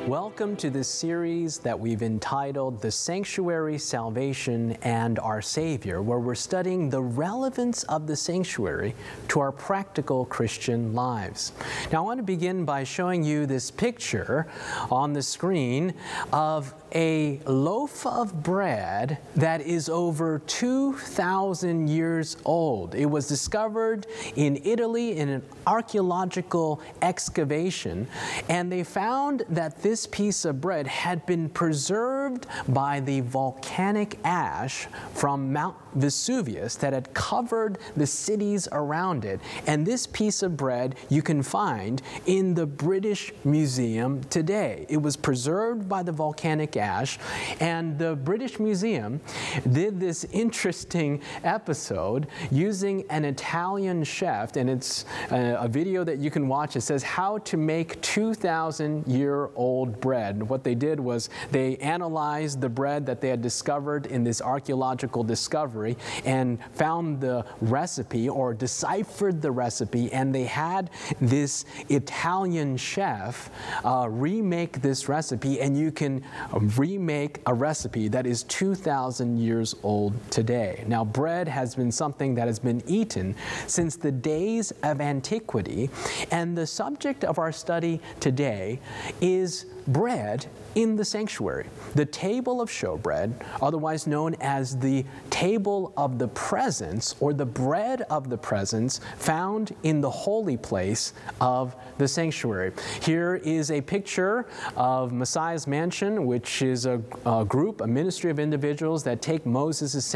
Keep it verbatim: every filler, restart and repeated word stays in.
Welcome to this series that we've entitled The Sanctuary, Salvation, and Our Savior, where we're studying the relevance of the sanctuary to our practical Christian lives. Now, I want to begin by showing you this picture on the screen of a loaf of bread that is over two thousand years old. It was discovered in Italy in an archaeological excavation, and they found that this piece of bread had been preserved by the volcanic ash from Mount Vesuvius that had covered the cities around it. And this piece of bread you can find in the British Museum today. It was preserved by the volcanic ash, and the British Museum did this interesting episode using an Italian chef, and it's a, a video that you can watch. It says how to make two thousand year old bread. What they did was they analyzed the bread that they had discovered in this archaeological discovery and found the recipe, or deciphered the recipe, and they had this Italian chef uh, remake this recipe, and you can remake a recipe that is two thousand years old today. Now, bread has been something that has been eaten since the days of antiquity, and the subject of our study today is bread in the sanctuary. The table of showbread, otherwise known as the table of the presence, or the bread of the presence, found in the holy place of the sanctuary. Here is a picture of Messiah's Mansion, which is a, a group, a ministry of individuals that take Moses'